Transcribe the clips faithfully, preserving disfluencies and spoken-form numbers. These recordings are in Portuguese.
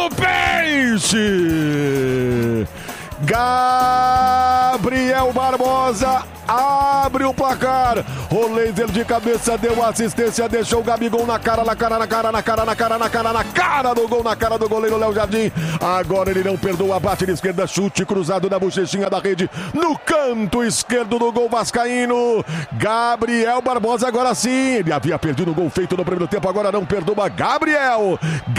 do Peixe! Gabriel Barbosa abre o placar. O laser de cabeça deu assistência, deixou o Gabigol na cara, na cara, na cara, na cara, na cara, na cara, na cara do gol, na cara do goleiro Léo Jardim. Agora ele não perdoa, bate de esquerda, chute cruzado na bochechinha da rede, no canto esquerdo do gol vascaíno. Gabriel Barbosa agora sim, ele havia perdido o gol feito no primeiro tempo, agora não perdoa. Gabriel,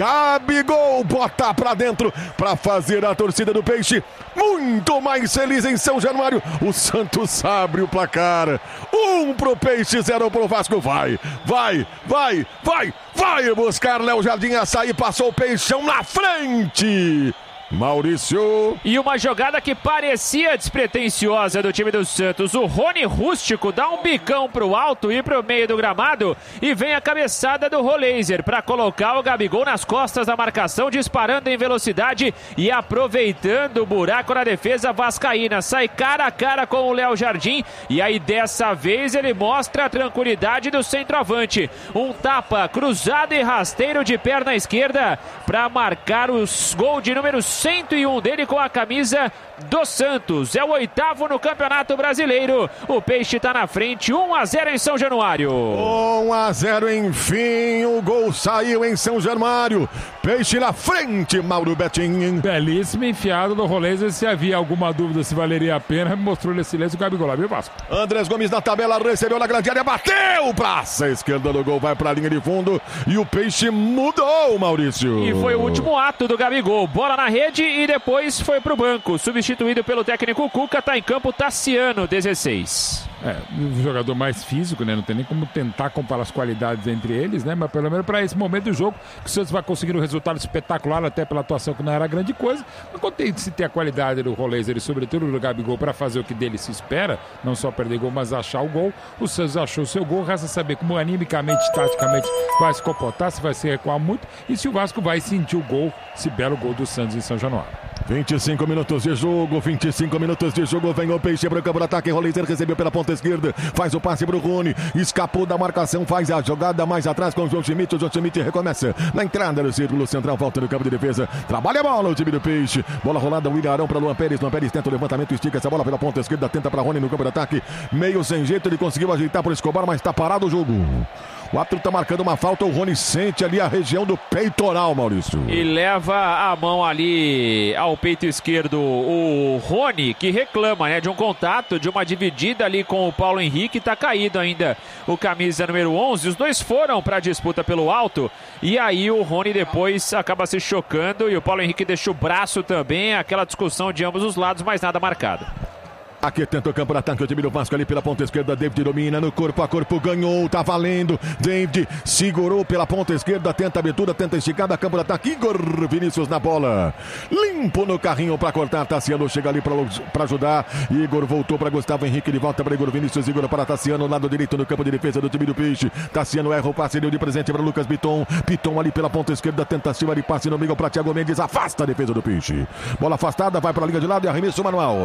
Gabigol bota pra dentro pra fazer a torcida do Peixe muito mais feliz em São Januário. O Santos abre o placar. Um pro Peixe, zero pro Vasco. Vai, vai, vai, vai, vai buscar Léo Jardim. Açaí passou o Peixão na frente. Maurício. E uma jogada que parecia despretensiosa do time do Santos. O Rony Rústico dá um bicão pro alto e pro meio do gramado e vem a cabeçada do Roleiser para colocar o Gabigol nas costas da marcação, disparando em velocidade e aproveitando o buraco na defesa vascaína. Sai cara a cara com o Léo Jardim e aí dessa vez ele mostra a tranquilidade do centroavante. Um tapa cruzado e rasteiro de perna esquerda para marcar os gol de número cento e um dele com a camisa do Santos. É o oitavo no Campeonato Brasileiro. O Peixe está na frente, um a zero em São Januário. um a zero, enfim, o gol saiu em São Januário. Peixe na frente, Mauro Betinho. Belíssimo enfiado no Roleiser. Se havia alguma dúvida se valeria a pena, mostrou nesse silêncio o Gabigol lá, viu, Vasco? Andrés Gomes na tabela, recebeu na grande área, bateu, praça esquerda do gol, vai para a linha de fundo e o Peixe mudou, Maurício. E foi o último ato do Gabigol. Bola na rede e depois foi pro banco. Substituído pelo técnico Cuca, tá em campo Tassiano, dezesseis. É, um jogador mais físico, né? Não tem nem como tentar comparar as qualidades entre eles, né? Mas pelo menos para esse momento do jogo, que o Santos vai conseguir um resultado espetacular, até pela atuação que não era grande coisa. Mas quando tem se ter a qualidade do Roleiser e sobretudo do Gabigol para fazer o que dele se espera, não só perder gol, mas achar o gol, o Santos achou o seu gol. Resta saber como animicamente, taticamente vai se comportar, se vai se recuar muito e se o Vasco vai sentir o gol, esse belo gol do Santos em São Januário. vinte e cinco minutos de jogo, vinte e cinco minutos de jogo, vem o Peixe para o campo de ataque, Roleiser recebeu pela ponta esquerda, faz o passe para o Rony, escapou da marcação, faz a jogada mais atrás com o João Schmidt, o João Schmidt recomeça na entrada do círculo central, volta no campo de defesa, trabalha a bola o time do Peixe, bola rolada, o Ilharão para Luan Pérez, Luan Pérez tenta o levantamento, estica essa bola pela ponta esquerda, tenta para Rony no campo de ataque, meio sem jeito, ele conseguiu ajeitar para o Escobar, mas está parado o jogo. O árbitro está marcando uma falta, o Rony sente ali a região do peitoral, Maurício. E leva a mão ali ao peito esquerdo o Rony, que reclama, né, de um contato, de uma dividida ali com o Paulo Henrique, está caído ainda o camisa número onze. Os dois foram para a disputa pelo alto e aí o Rony depois acaba se chocando e o Paulo Henrique deixa o braço também, aquela discussão de ambos os lados, mas nada marcado. Aqui tenta o campo de ataque, o time do Vasco ali pela ponta esquerda, David domina no corpo a corpo, ganhou, tá valendo, David segurou pela ponta esquerda, tenta abertura, tenta esticada, campo de ataque, Igor Vinícius na bola, limpo no carrinho pra cortar, Tassiano chega ali pra, pra ajudar, Igor voltou pra Gustavo Henrique, de volta pra Igor Vinícius, Igor para Tassiano, lado direito no campo de defesa do time do Peixe, Tassiano erra o passe, deu de presente pra Lucas Piton, Piton ali pela ponta esquerda, tentativa de passe no meio pra Thiago Mendes, afasta a defesa do Peixe, bola afastada, vai pra linha de lado e arremesso manual.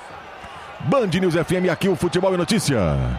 Band News F M, aqui o Futebol e Notícia.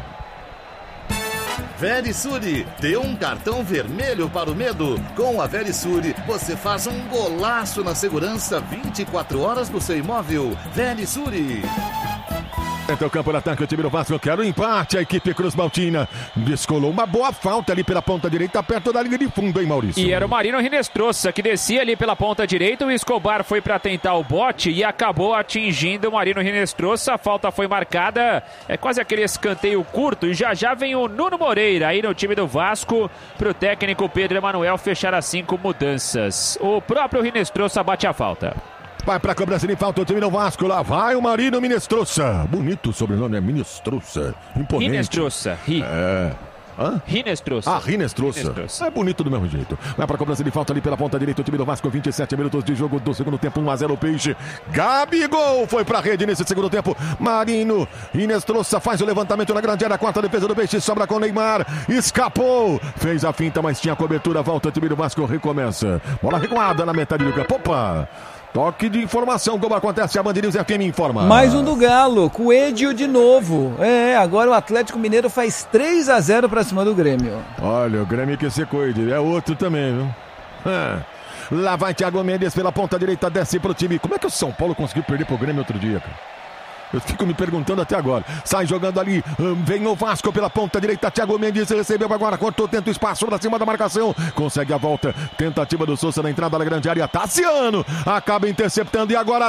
Verisure, dê um cartão vermelho para o medo. Com a Verisure, você faz um golaço na segurança vinte e quatro horas do seu imóvel. Verisure. Entra o campo de ataque, o time do Vasco quer o empate, a equipe Cruz Maltina descolou uma boa falta ali pela ponta direita, perto da linha de fundo, hein, Maurício? E era o Marino Rinestrosa que descia ali pela ponta direita, o Escobar foi para tentar o bote e acabou atingindo o Marino Rinestrosa, a falta foi marcada, é quase aquele escanteio curto e já já vem o Nuno Moreira aí no time do Vasco, pro técnico Pedro Emanuel fechar as cinco mudanças. O próprio Rinestrosa bate a falta. Vai pra cobrança de falta o time do Vasco. Lá vai o Marino Minestrosa. Bonito o sobrenome, é Minestrosa. Imponente. Rinestrosa. Ri. É. Hã? Rinestrosa. Ah, Rinestrosa. É bonito do mesmo jeito. Vai pra cobrança de falta ali pela ponta direita o time do Vasco. vinte e sete minutos de jogo do segundo tempo. um a zero o Peixe. Gabigol foi pra rede nesse segundo tempo. Marino Rinestrosa faz o levantamento na grande área. Quarta defesa do Peixe. Sobra com o Neymar. Escapou. Fez a finta, mas tinha cobertura. Volta o time do Vasco. Recomeça. Bola recuada na metade do campo. Opa! Toque de informação, como acontece, a Band News F M informa. Mais um do Galo, Coelho de novo. É, agora o Atlético Mineiro faz três a zero pra cima do Grêmio. Olha, o Grêmio que se cuide, é outro também, viu? É. Lá vai Thiago Mendes pela ponta direita, desce pro time. Como é que o São Paulo conseguiu perder pro Grêmio outro dia, cara? Eu fico me perguntando até agora. Sai jogando ali, vem o Vasco pela ponta direita. Thiago Mendes recebeu agora, cortou, tenta o espaço pra cima da marcação. Consegue a volta, tentativa do Souza na entrada da grande área. Tassiano acaba interceptando e agora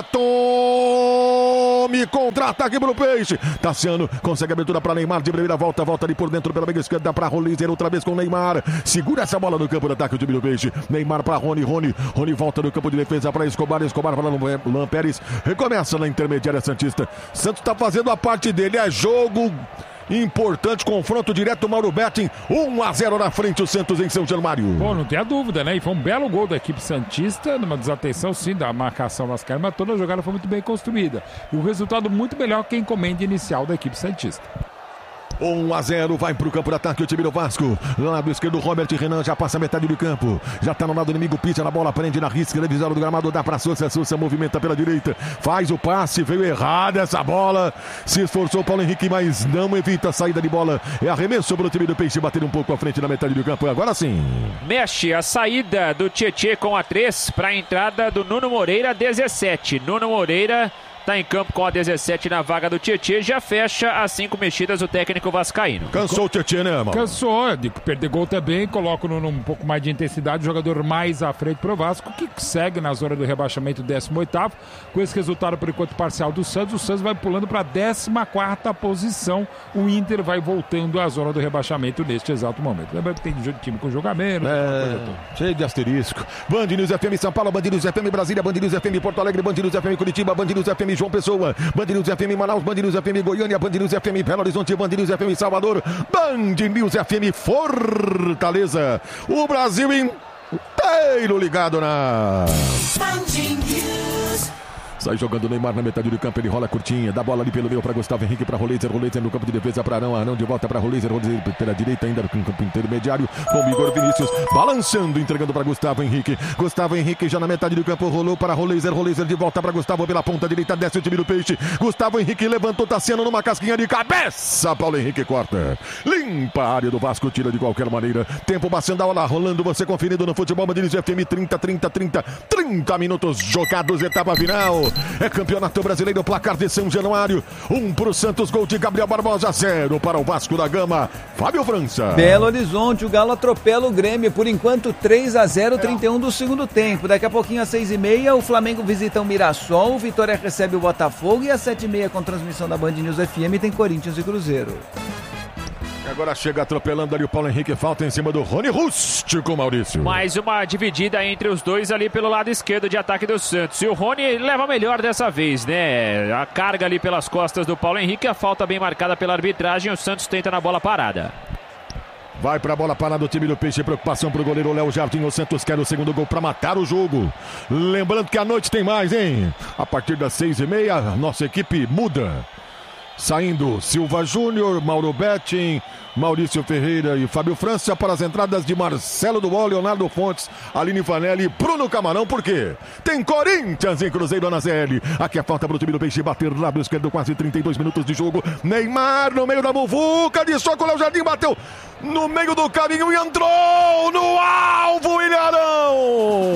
tome contra-ataque pro Peixe. Tassiano consegue a abertura para Neymar de primeira volta, volta ali por dentro pela meia esquerda para Rolizer, outra vez com Neymar. Segura essa bola no campo de ataque o time do Peixe. Neymar para Rony, Rony, Rony volta no campo de defesa para Escobar, Escobar para Luan Pérez. Recomeça na intermediária santista. Santos está fazendo a parte dele, é jogo importante, confronto direto, Mauro Betting, um a zero na frente o Santos em São Januário. Bom, não tem a dúvida, né? E foi um belo gol da equipe santista, numa desatenção sim da marcação vascaína, mas toda a jogada foi muito bem construída. E o resultado muito melhor que a encomenda inicial da equipe santista. um a zero, vai pro campo de ataque o time do Vasco. Lado esquerdo, Robert Renan já passa a metade do campo. Já tá no lado inimigo, pisa na bola, prende na risca, revisado do gramado, dá pra Sousa. Sousa movimenta pela direita, faz o passe, veio errada essa bola. Se esforçou o Paulo Henrique, mas não evita a saída de bola. É arremesso pro time do Peixe, bater um pouco à frente na metade do campo. Agora sim. Mexe a saída do Tietê com a três para a entrada do Nuno Moreira, dezessete. Nuno Moreira está em campo com a dezessete na vaga do Tietê, já fecha as cinco mexidas o técnico vascaíno. Cansou o Tietê, né, mano? Cansou, de perder gol também, coloca no, um pouco mais de intensidade, o jogador mais à frente pro Vasco, que segue na zona do rebaixamento, décimo oitavo, com esse resultado por enquanto parcial do Santos, o Santos vai pulando para a décima quarta posição, o Inter vai voltando à zona do rebaixamento neste exato momento. Lembrando que tem time com jogamento, é, cheio de asterisco. Band News F M São Paulo, Band News F M Brasília, Band News F M Porto Alegre, Band News F M Curitiba, Band News F M João Pessoa, Band News F M Manaus, Band News F M Goiânia, Band News F M Belo Horizonte, Band News F M Salvador, Band News F M Fortaleza. O Brasil inteiro ligado na Band News. Sai jogando o Neymar na metade do campo, ele rola curtinha, dá bola ali pelo meio para Gustavo Henrique, para Rolizer, Rolizer no campo de defesa para Arão, Arão de volta para Rolizer, Rolizer pela direita ainda no campo intermediário, com o Igor Vinícius, balançando, entregando para Gustavo Henrique, Gustavo Henrique já na metade do campo, rolou para Rolizer, Rolizer de volta para Gustavo pela ponta direita, desce o time do Peixe, Gustavo Henrique levantou, Tassiano numa casquinha de cabeça, Paulo Henrique corta, limpa a área do Vasco, tira de qualquer maneira, tempo passando a bola, rolando, você conferido no futebol, Bandeirantes F M, trinta, trinta, trinta, trinta minutos jogados, etapa final. É campeonato brasileiro, placar de São Januário. Um pro Santos, gol de Gabriel Barbosa, zero para o Vasco da Gama. Fábio França. Belo Horizonte, o Galo atropela o Grêmio, por enquanto três a zero, trinta e um do segundo tempo. Daqui a pouquinho às seis e meia, o Flamengo visita o Mirassol, o Vitória recebe o Botafogo e às sete e meia com transmissão da Band News F M tem Corinthians e Cruzeiro. Agora chega atropelando ali o Paulo Henrique, falta em cima do Rony Rústico, Maurício. Mais uma dividida entre os dois ali pelo lado esquerdo de ataque do Santos. E o Rony leva melhor dessa vez, né? A carga ali pelas costas do Paulo Henrique, a falta bem marcada pela arbitragem, o Santos tenta na bola parada. Vai pra bola parada do time do Peixe, preocupação pro goleiro Léo Jardim, o Santos quer o segundo gol pra matar o jogo. Lembrando que a noite tem mais, hein? A partir das seis e meia, a nossa equipe muda. Saindo Silva Júnior, Mauro Betting, Maurício Ferreira e Fábio França para as entradas de Marcelo Duval, Leonardo Fontes, Aline Vanelli e Bruno Camarão. Por quê? Tem Corinthians em Cruzeiro na Z L. Aqui a falta para o time do Peixe bater lado esquerdo, quase trinta e dois minutos de jogo. Neymar no meio da muvuca, de soco, Léo Jardim bateu no meio do caminho e entrou no alvo, Ilharão.